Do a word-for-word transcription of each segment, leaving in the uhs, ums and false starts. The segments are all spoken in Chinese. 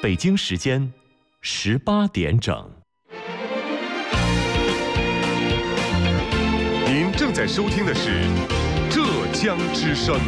北京时间十八点整。 您正在收听的是浙江之声。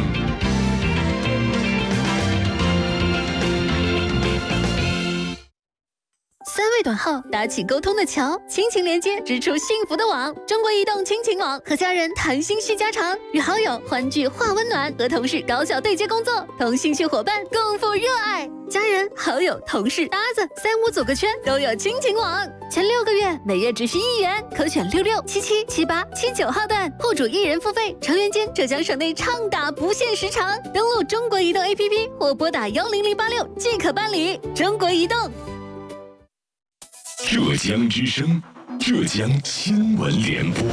三位短号搭起沟通的桥，亲情连接织出幸福的网。中国移动亲情网，和家人谈心叙家常，与好友欢聚话温暖，和同事高效对接工作，同兴趣伙伴共赴热爱。家人、好友、同事、搭子，三五组个圈都有亲情网。前六个月每月只需一元，可选六六、七七、七八、七九号段，户主一人付费，成员间浙江省内畅打不限时长。登录中国移动 A P P 或拨打幺零零八六即可办理。中国移动。 浙江之声，浙江新闻联播。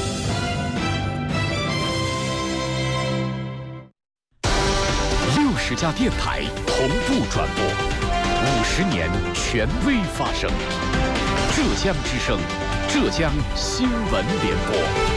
六十家电台同步转播，五十年权威发声。浙江之声，浙江新闻联播。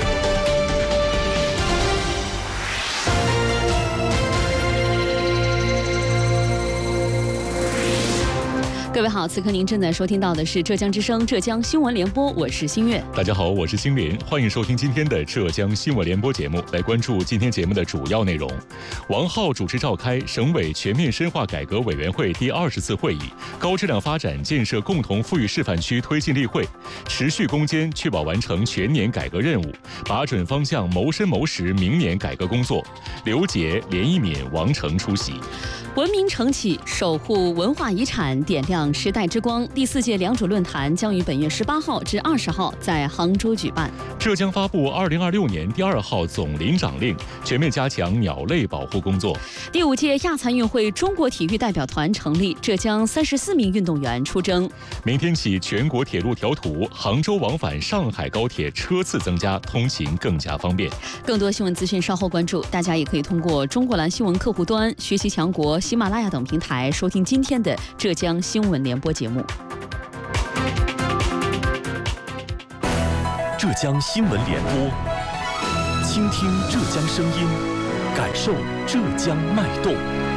各位好，此刻您正在收听到的是浙江之声浙江新闻联播，我是新月。 大家好，我是星林，欢迎收听今天的浙江新闻联播节目，来关注今天节目的主要内容。王浩主持召开省委全面深化改革委员会第二十次会议，高质量发展建设共同富裕示范区推进例会，持续攻坚确保完成全年改革任务，把准方向谋深谋实明年改革工作。刘杰、连一敏、王成出席。 文明承启，守护文化遗产，点亮时代之光。第四届良渚论坛将于本月十八号至二十号在杭州举办。 浙江发布二零二六年第二号总林长令，全面加强鸟类保护工作。 第五届亚残运会中国体育代表团成立，浙江三十四名运动员出征。 明天起，全国铁路调图，杭州往返上海高铁车次增加，通勤更加方便。 更多新闻资讯稍后关注，大家也可以通过中国蓝新闻客户端、学习强国、喜马拉雅等平台收听今天的浙江新闻联播节目。 浙江新闻联播，倾听浙江声音，感受浙江脉动。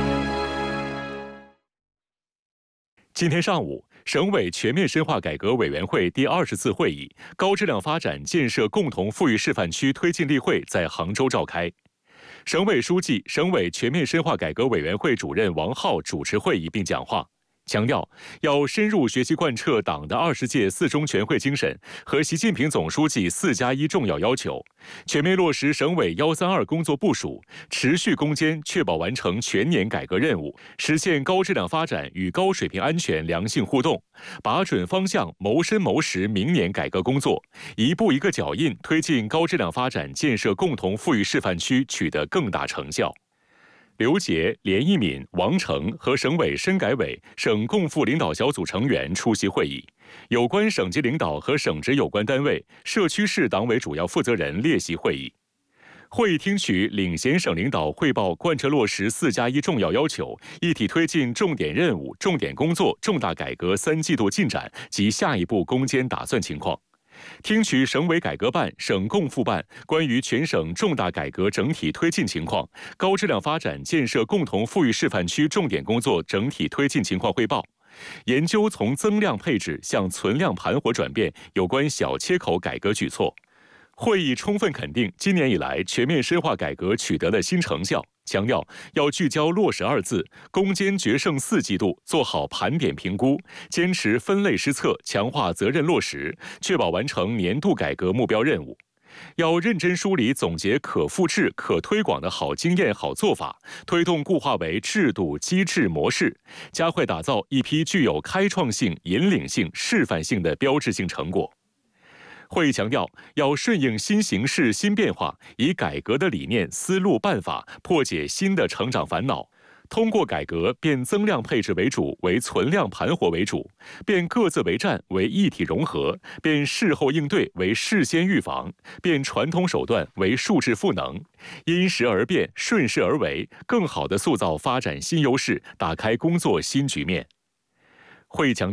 今天上午，省委全面深化改革委员会第二十次会议高质量发展建设共同富裕示范区推进例会在杭州召开。省委书记、省委全面深化改革委员会主任王浩主持会议并讲话，强调要深入学习贯彻党的二十届四中全会精神和习近平总书记四加一重要要求，全面落实省委幺三二工作部署，持续攻坚确保完成全年改革任务，实现高质量发展与高水平安全良性互动，把准方向谋深谋实明年改革工作，一步一个脚印推进高质量发展建设共同富裕示范区取得更大成效。刘杰、连一敏、王成和省委深改委、省共富领导小组成员出席会议，有关省级领导和省直有关单位、社区市党委主要负责人列席会议。会议听取领衔省领导汇报贯彻落实四加一重要要求，一体推进重点任务、重点工作、重大改革三季度进展及下一步攻坚打算情况。听取省委改革办、省共富办关于全省重大改革整体推进情况、高质量发展建设共同富裕示范区重点工作整体推进情况汇报，研究从增量配置向存量盘活转变有关小切口改革举措。会议充分肯定今年以来全面深化改革取得的新成效，强调要聚焦落实二字，攻坚决胜四季度，做好盘点评估，坚持分类施策，强化责任落实，确保完成年度改革目标任务。要认真梳理总结可复制、可推广的好经验、好做法，推动固化为制度、机制、模式，加快打造一批具有开创性、引领性、示范性的标志性成果。会议强调，要顺应新形势、新变化，以改革的理念、思路、办法破解新的成长烦恼。通过改革变增量配置为主为存量盘活为主，变各自为战为一体融合，变事后应对为事先预防，变传统手段为数质赋能，因时而变，顺势而为，更好地塑造发展新优势，打开工作新局面。会议强调，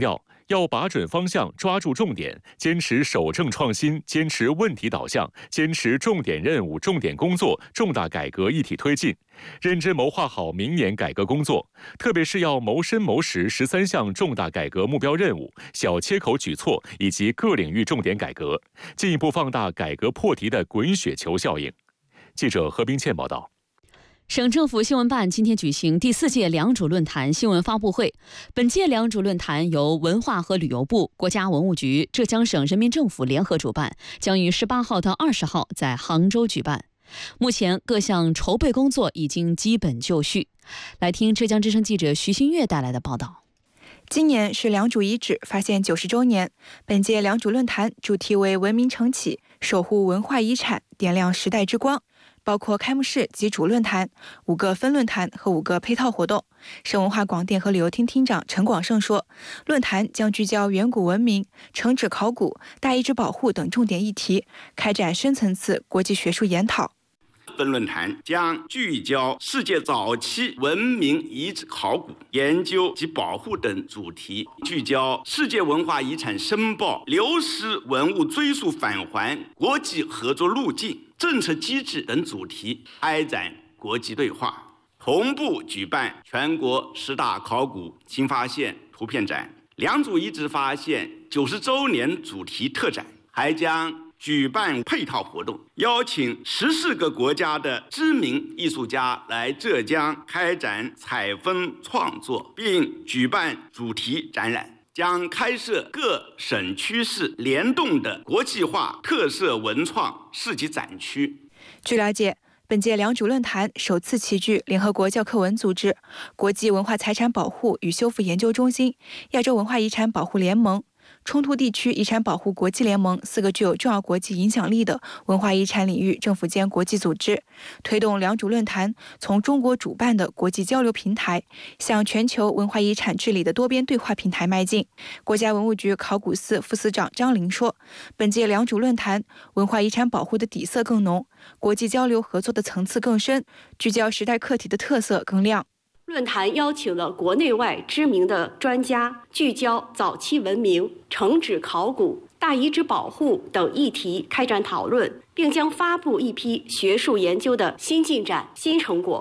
要把准方向，抓住重点，坚持守正创新，坚持问题导向，坚持重点任务、重点工作、重大改革一体推进，认真谋划好明年改革工作。特别是要谋深谋实十三项重大改革目标任务、小切口举措以及各领域重点改革，进一步放大改革破题的滚雪球效应。记者何冰倩报道。 省政府新闻办今天举行第四届良渚论坛新闻发布会。本届良渚论坛由文化和旅游部、国家文物局、浙江省人民政府联合主办，将于十八号到二十号在杭州举办。目前各项筹备工作已经基本就绪。来听浙江之声记者徐新月带来的报道。 今年是良渚遗址发现九十周年，本届良渚论坛主题为文明重启，守护文化遗产，点亮时代之光。包括开幕式及主论坛、五个分论坛和五个配套活动。省文化广电和旅游厅厅长陈广胜说，论坛将聚焦远古文明、城址考古、大遗址保护等重点议题，开展深层次国际学术研讨。 分论坛将聚焦世界早期文明遗址考古、研究及保护等主题，聚焦世界文化遗产申报、流失文物追溯返还、国际合作路径、政策机制等主题，开展国际对话。同步举办全国十大考古新发现图片展、良渚遗址发现九十周年主题特展，还将举办配套活动，邀请十四个国家的知名艺术家来浙江开展采风创作，并举办主题展览，将开设各省区市联动的国际化特色文创市级展区。 据了解，本届良渚论坛首次齐聚联合国教科文组织、国际文化财产保护与修复研究中心、亚洲文化遗产保护联盟、冲突地区遗产保护国际联盟四个具有重要国际影响力的文化遗产领域政府间国际组织，推动良渚论坛从中国主办的国际交流平台向全球文化遗产治理的多边对话平台迈进。国家文物局考古司副司长张林说，本届良渚论坛文化遗产保护的底色更浓，国际交流合作的层次更深，聚焦时代课题的特色更亮。 论坛邀请了国内外知名的专家，聚焦早期文明、城址考古、大遗址保护等议题开展讨论，并将发布一批学术研究的新进展、新成果。